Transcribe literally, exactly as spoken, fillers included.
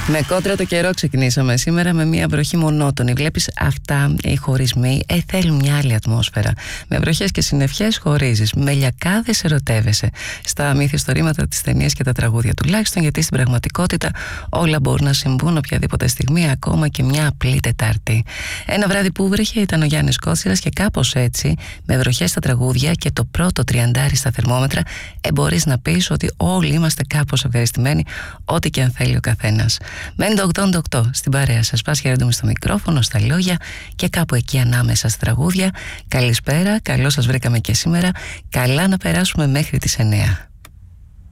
Με κόντρα το καιρό ξεκινήσαμε σήμερα, με μια βροχή μονότονη. Βλέπεις, αυτά οι χωρισμοί ε, θέλουν μια άλλη ατμόσφαιρα. Με βροχές και συννεφιές χωρίζεις. Με λιακάδες ερωτεύεσαι. Στα μυθιστορήματα, τις ταινίες και τα τραγούδια τουλάχιστον, γιατί στην πραγματικότητα όλα μπορούν να συμβούν οποιαδήποτε στιγμή, ακόμα και μια απλή Τετάρτη. Ένα βράδυ που βρέχε ήταν ο Γιάννης Κότσιρας και κάπως έτσι, με βροχές στα τραγούδια και το πρώτο τριαντάρι στα θερμόμετρα, ε, μπορείς να πεις ότι όλοι είμαστε κάπως ευχαριστημένοι, ό,τι και αν θέλει ο καθένας. μέντε ογδόντα οκτώ στην παρέα σας. Πας χαιρετούμε στο μικρόφωνο, στα λόγια και κάπου εκεί ανάμεσα στα τραγούδια. Καλησπέρα, καλώς σας βρήκαμε και σήμερα. Καλά να περάσουμε μέχρι τις εννιά.